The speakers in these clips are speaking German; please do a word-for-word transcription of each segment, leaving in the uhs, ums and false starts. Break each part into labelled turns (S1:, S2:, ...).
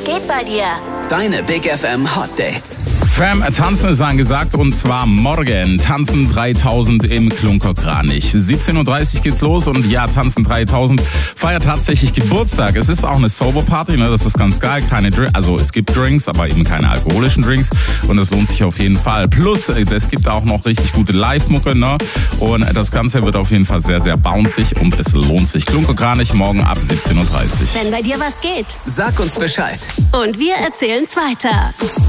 S1: Was geht bei dir?
S2: Deine Big F M Hot Dates.
S3: Fam, tanzen ist angesagt und zwar morgen. Tanzen dreitausend im Klunkerkranich. siebzehn Uhr dreißig geht's los und ja, Tanzen dreitausend feiert tatsächlich Geburtstag. Es ist auch eine Sober-Party, ne? Das ist ganz geil. Keine Dr- also es gibt Drinks, aber eben keine alkoholischen Drinks und das lohnt sich auf jeden Fall. Plus, es gibt auch noch richtig gute Live-Mucke, ne? Und das Ganze wird auf jeden Fall sehr, sehr bounzig und es lohnt sich. Klunkerkranich morgen ab siebzehn Uhr dreißig.
S1: Wenn bei dir was geht.
S2: Sag uns Bescheid.
S1: Und wir erzählen's weiter.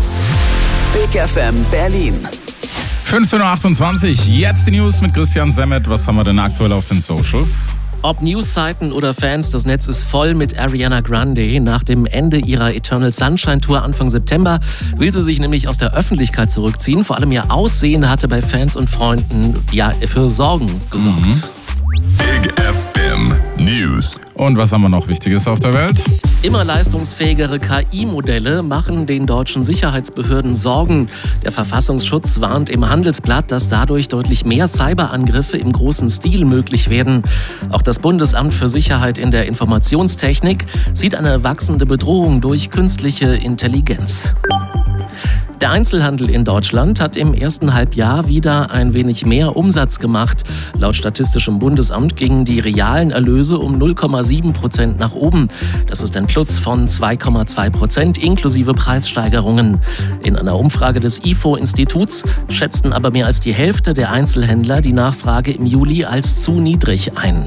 S2: Big F M Berlin.
S3: fünfzehn Uhr achtundzwanzig, jetzt die News mit Christian Semmet. Was haben wir denn aktuell auf den Socials?
S4: Ob Newsseiten oder Fans, das Netz ist voll mit Ariana Grande. Nach dem Ende ihrer Eternal Sunshine Tour Anfang September will sie sich nämlich aus der Öffentlichkeit zurückziehen. Vor allem ihr Aussehen hatte bei Fans und Freunden ja für Sorgen gesorgt.
S3: Mhm.
S5: Big F M News.
S3: Und was haben wir noch Wichtiges auf der Welt?
S4: Immer leistungsfähigere K I-Modelle machen den deutschen Sicherheitsbehörden Sorgen. Der Verfassungsschutz warnt im Handelsblatt, dass dadurch deutlich mehr Cyberangriffe im großen Stil möglich werden. Auch das Bundesamt für Sicherheit in der Informationstechnik sieht eine wachsende Bedrohung durch künstliche Intelligenz. Der Einzelhandel in Deutschland hat im ersten Halbjahr wieder ein wenig mehr Umsatz gemacht. Laut Statistischem Bundesamt gingen die realen Erlöse um null Komma sieben Prozent nach oben. Das ist ein Plus von zwei Komma zwei Prozent inklusive Preissteigerungen. In einer Umfrage des I F O-Instituts schätzten aber mehr als die Hälfte der Einzelhändler die Nachfrage im Juli als zu niedrig ein.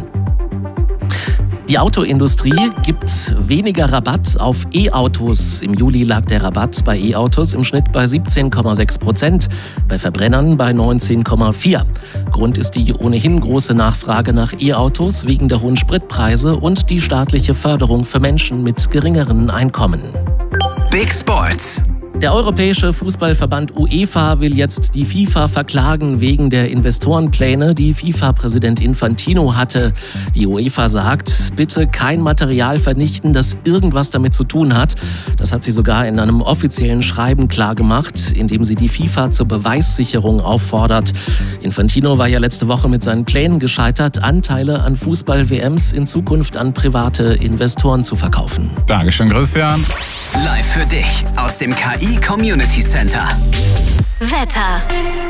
S4: Die Autoindustrie gibt weniger Rabatt auf E-Autos. Im Juli lag der Rabatt bei E-Autos im Schnitt bei siebzehn Komma sechs Prozent, bei Verbrennern bei neunzehn Komma vier. Grund ist die ohnehin große Nachfrage nach E-Autos wegen der hohen Spritpreise und die staatliche Förderung für Menschen mit geringeren Einkommen.
S2: Big Sports.
S4: Der Europäische Fußballverband UEFA will jetzt die FIFA verklagen wegen der Investorenpläne, die FIFA-Präsident Infantino hatte. Die UEFA sagt, bitte kein Material vernichten, das irgendwas damit zu tun hat. Das hat sie sogar in einem offiziellen Schreiben klargemacht, in dem sie die FIFA zur Beweissicherung auffordert. Infantino war ja letzte Woche mit seinen Plänen gescheitert, Anteile an Fußball-W Ms in Zukunft an private Investoren zu verkaufen.
S3: Dankeschön, Christian.
S2: Live für dich aus dem K I Community Center.
S1: Wetter.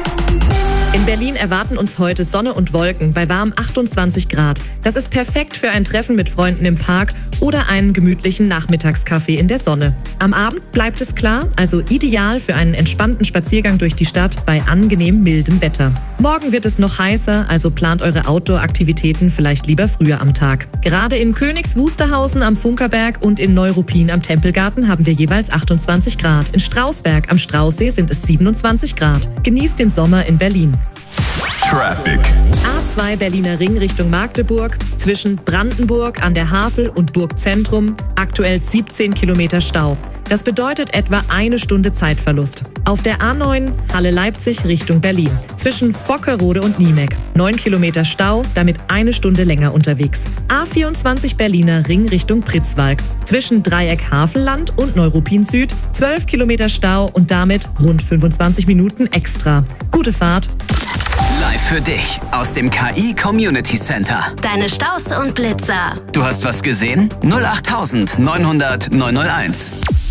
S6: In Berlin erwarten uns heute Sonne und Wolken bei warm achtundzwanzig Grad. Das ist perfekt für ein Treffen mit Freunden im Park oder einen gemütlichen Nachmittagskaffee in der Sonne. Am Abend bleibt es klar, also ideal für einen entspannten Spaziergang durch die Stadt bei angenehm mildem Wetter. Morgen wird es noch heißer, also plant eure Outdoor-Aktivitäten vielleicht lieber früher am Tag. Gerade in Königs Wusterhausen am Funkerberg und in Neuruppin am Tempelgarten haben wir jeweils achtundzwanzig Grad. In Strausberg am Straußsee sind es siebenundzwanzig Grad. Genießt den Sommer in Berlin.
S5: Traffic.
S6: A zwei Berliner Ring Richtung Magdeburg, zwischen Brandenburg an der Havel und Burgzentrum, aktuell siebzehn Kilometer Stau. Das bedeutet etwa eine Stunde Zeitverlust. Auf der A neun Halle Leipzig Richtung Berlin, zwischen Vockerode und Niemek, neun Kilometer Stau, damit eine Stunde länger unterwegs. A vierundzwanzig Berliner Ring Richtung Pritzwalk, zwischen Dreieck Havelland und Neuruppin Süd, zwölf Kilometer Stau und damit rund fünfundzwanzig Minuten extra. Gute Fahrt!
S2: Live für dich aus dem K I Community Center.
S1: Deine Staus und Blitzer.
S2: Du hast was gesehen? null acht neun null null neun null eins.